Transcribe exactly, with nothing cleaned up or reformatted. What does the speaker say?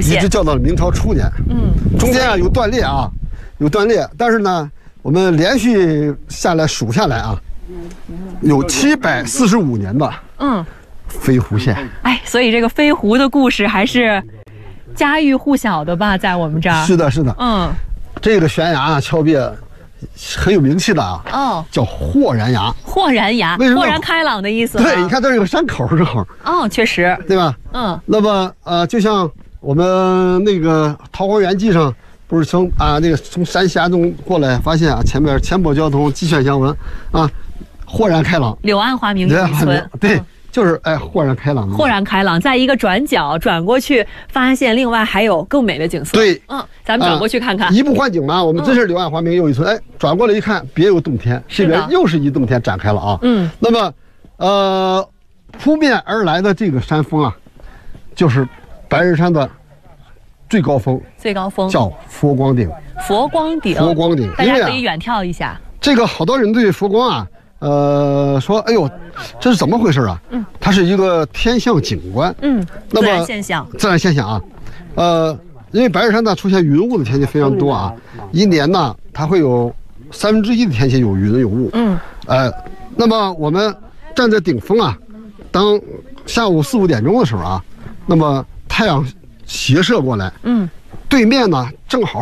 一直叫到了明朝初年。 嗯， 中间啊有断裂啊，有断裂，但是呢，我们连续下来数下来啊，有七百四十五年吧。 嗯， 飞狐县。 哎，所以这个飞狐的故事还是家喻户晓的吧，在我们这儿。 是的，是的。 嗯， 这个悬崖啊，峭壁很有名气的啊。 哦， 叫豁然崖。 豁然崖，豁然开朗的意思。 对，你看这儿有个山口正好。 哦，确实。 对吧？ 嗯。 那么呃，就像我们那个《桃花源记》上，不是从啊那个从山峡中过来，发现啊前面前波交通，鸡犬相闻，啊，豁然开朗。 柳暗花明又一村。 对。嗯，就是哎，豁然开朗， 豁然开朗，在一个转角转过去，发现另外还有更美的景色。 对， 嗯，咱们转过去看看。 啊、移步换景嘛，我们真是柳暗花明又一村。嗯、哎，转过来一看，别有洞天，这边又是一洞天展开了啊。 嗯， 那么，呃，扑面而来的这个山峰啊，就是白日山的最高峰， 最高峰叫佛光顶。 佛光顶， 佛光顶， 大家可以远眺一下。 这个好多人对佛光啊。呃，说，哎呦，这是怎么回事啊？嗯，它是一个天象景观。 嗯，自然现象。 自然现象啊，呃，因为白日山呢出现云雾的天气非常多啊，一年呢它会有三分之一的天气有云有雾。 嗯， 呃，那么我们站在顶峰啊，当下午四五点钟的时候啊，那么太阳斜射过来， 嗯， 对面呢正好。